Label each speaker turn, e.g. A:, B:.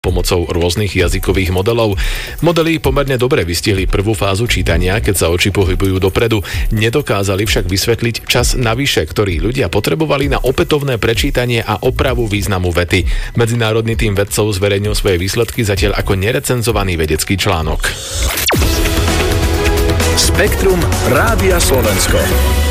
A: pomocou rôznych jazykových modelov. Modely pomerne dobre vystihli prvú fázu čítania, keď sa oči pohybujú dopredu. Nedokázali však vysvetliť čas navyše, ktorý ľudia potrebovali na opätovné prečítanie a opravu významu vety. Medzinárodný tím vedcov zverejnil svoje výsledky zatiaľ ako nerecenzovaný vedecký článok.
B: Spektrum Rádia Slovensko.